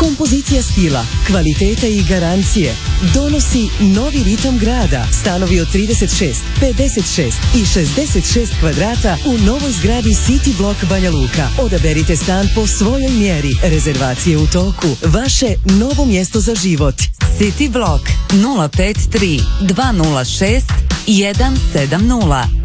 Kompozicija stila, kvaliteta i garancije donosi novi ritam grada. Stanovi od 36, 56 i 66 kvadrata u novoj zgradi City Block Banja Luka. Odaberite stan po svojoj mjeri. Rezervacije u toku. Vaše novo mjesto za život. City Block 053 206 170.